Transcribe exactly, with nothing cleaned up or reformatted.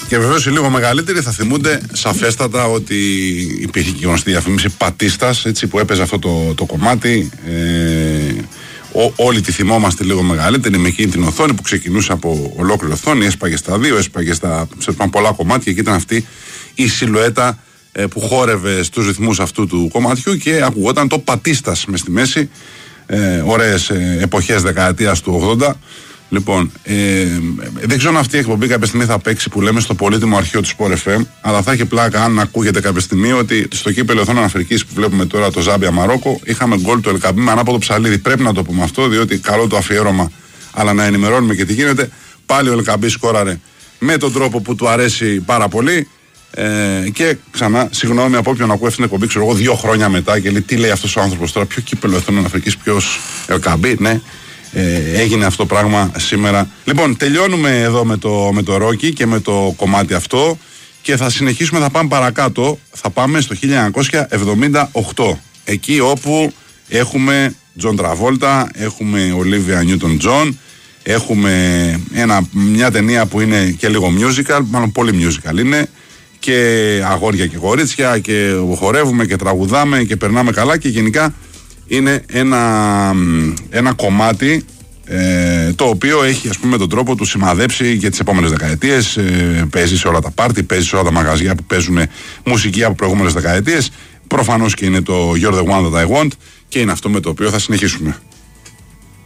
Και βεβαίως οι λίγο μεγαλύτεροι θα θυμούνται σαφέστατα ότι υπήρχε και γνωστή διαφήμιση Πατίστας, έτσι, που έπαιζε αυτό το, το κομμάτι. Ε, Ό, όλοι τη θυμόμαστε λίγο μεγαλύτερη με εκείνη την οθόνη που ξεκινούσε από ολόκληρη οθόνη, έσπαγε στα δύο, έσπαγε στα σε πολλά κομμάτια και ήταν αυτή η σιλουέτα ε, που χόρευε στους ρυθμούς αυτού του κομματιού και ακουγόταν το Πατίστας μες στη μέση. Ε, ωραίες ε, εποχές δεκαετίας του ογδόντα. Λοιπόν, ε, δεν ξέρω αν αυτή η εκπομπή κάποια στιγμή θα παίξει που λέμε στο πολύτιμο αρχείο του Sport εφ εμ, αλλά θα έχει πλάκα αν ακούγεται κάποια στιγμή ότι στο κύπελλο Εθνών Αφρικής που βλέπουμε τώρα το Ζάμπια Μαρόκο είχαμε γκολ του Ελκαμπή με ανάποδο ψαλίδι. Πρέπει να το πούμε αυτό, διότι καλό το αφιέρωμα, αλλά να ενημερώνουμε και τι γίνεται. Πάλι ο Ελκαμπή σκόραρε με τον τρόπο που του αρέσει πάρα πολύ. Ε, και ξανά, συγγνώμη από όποιον ακούει αυτήν την εκπομπή, ξέρω εγώ, δύο χρόνια μετά και λέει τι λέει αυτός ο άνθρωπος τώρα, ποιο κύπελλο Εθνών Αφρικής, ποιος Ελκαμπή, ναι. Ε, έγινε αυτό το πράγμα σήμερα. Λοιπόν, τελειώνουμε εδώ με το, με το Ρόκι και με το κομμάτι αυτό και θα συνεχίσουμε, θα πάμε παρακάτω. Θα πάμε στο χίλια εννιακόσια εβδομήντα οκτώ, εκεί όπου έχουμε Τζον Τραβόλτα, έχουμε Ολίβια Νιούτον Τζον, έχουμε ένα, μια ταινία που είναι και λίγο musical, μάλλον πολύ musical είναι, και αγόρια και κορίτσια και χορεύουμε και τραγουδάμε και περνάμε καλά και γενικά είναι ένα, ένα κομμάτι ε, το οποίο έχει, ας πούμε, τον τρόπο του σημαδέψει για τις επόμενες δεκαετίες. Ε, παίζει σε όλα τα πάρτι, παίζει σε όλα τα μαγαζιά που παίζουν μουσική από προηγούμενες δεκαετίες. Προφανώς και είναι το You're the One That I Want και είναι αυτό με το οποίο θα συνεχίσουμε.